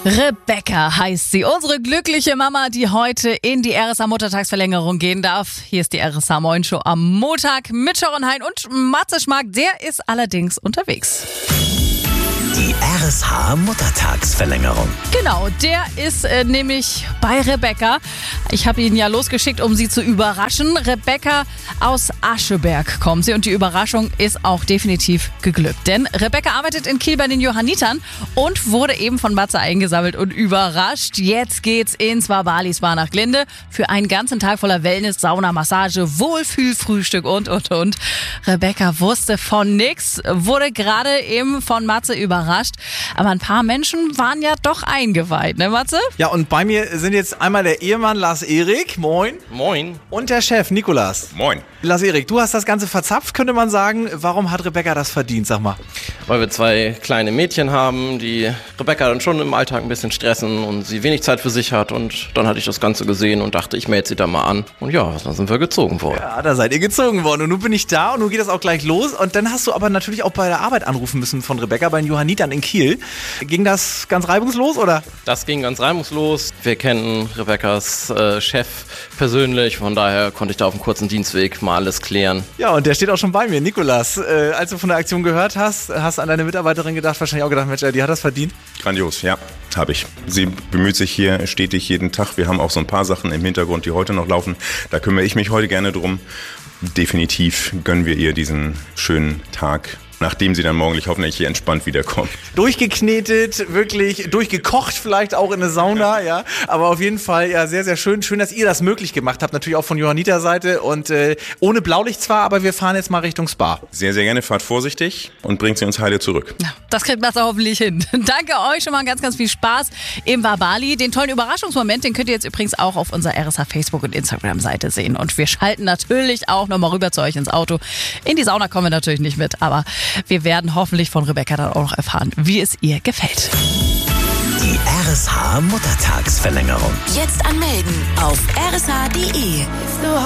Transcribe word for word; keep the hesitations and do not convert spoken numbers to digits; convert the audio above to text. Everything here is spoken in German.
Rebecca heißt sie, unsere glückliche Mama, die heute in die R S A-Muttertagsverlängerung gehen darf. Hier ist die R S A-Moin-Show am Montag mit Sharon Hein und Matze Schmark. Der ist allerdings unterwegs. Die R S H-Muttertagsverlängerung. Genau, der ist äh, nämlich bei Rebecca. Ich habe ihn ja losgeschickt, um sie zu überraschen. Rebecca aus Ascheberg kommt sie und die Überraschung ist auch definitiv geglückt. Denn Rebecca arbeitet in Kiel bei den Johannitern und wurde eben von Matze eingesammelt und überrascht. Jetzt geht's ins Wabali Spa nach Glinde für einen ganzen Tag voller Wellness, Sauna, Massage, Wohlfühlfrühstück und, und, und. Rebecca wusste von nix, wurde gerade eben von Matze überrascht. Aber ein paar Menschen waren ja doch eingeweiht, ne Matze? Ja, und bei mir sind jetzt einmal der Ehemann Lars-Erik, moin. Moin. Und der Chef Nikolas. Moin. Lars-Erik, du hast das Ganze verzapft, könnte man sagen. Warum hat Rebecca das verdient, sag mal? Weil wir zwei kleine Mädchen haben, die Rebecca dann schon im Alltag ein bisschen stressen und sie wenig Zeit für sich hat. Und dann hatte ich das Ganze gesehen und dachte, ich melde sie da mal an. Und ja, dann sind wir gezogen worden. Ja, da seid ihr gezogen worden. Und nun bin ich da und nun geht das auch gleich los. Und dann hast du aber natürlich auch bei der Arbeit anrufen müssen von Rebecca bei den Johannitern in Kiel. Ging das ganz reibungslos, oder? Das ging ganz reibungslos. Wir kennen Rebeccas äh, Chef persönlich, von daher konnte ich da auf einem kurzen Dienstweg mal alles klären. Ja, und der steht auch schon bei mir, Nikolas. Äh, als du von der Aktion gehört hast, hast du an deine Mitarbeiterin gedacht, wahrscheinlich auch gedacht, Mensch, die hat das verdient? Grandios, ja, habe ich. Sie bemüht sich hier stetig jeden Tag. Wir haben auch so ein paar Sachen im Hintergrund, die heute noch laufen. Da kümmere ich mich heute gerne drum. Definitiv gönnen wir ihr diesen schönen Tag, nachdem sie dann morgendlich hoffentlich hier entspannt wiederkommt. Durchgeknetet, wirklich durchgekocht vielleicht auch in der Sauna, ja. Aber auf jeden Fall ja sehr, sehr schön. Schön, dass ihr das möglich gemacht habt, natürlich auch von Johanniter Seite und äh, ohne Blaulicht zwar, aber wir fahren jetzt mal Richtung Spa. Sehr, sehr gerne, fahrt vorsichtig und bringt sie uns heile zurück. Ja, das kriegt Matze hoffentlich hin. Danke euch, schon mal ganz, ganz viel Spaß im Wabali. Den tollen Überraschungsmoment, den könnt ihr jetzt übrigens auch auf unserer R S H Facebook- und Instagram-Seite sehen. Und wir schalten natürlich auch nochmal rüber zu euch ins Auto. In die Sauna kommen wir natürlich nicht mit, aber wir werden hoffentlich von Rebecca dann auch noch erfahren, wie es ihr gefällt. Die R S H-Muttertagsverlängerung. Jetzt anmelden auf r s h punkt d e.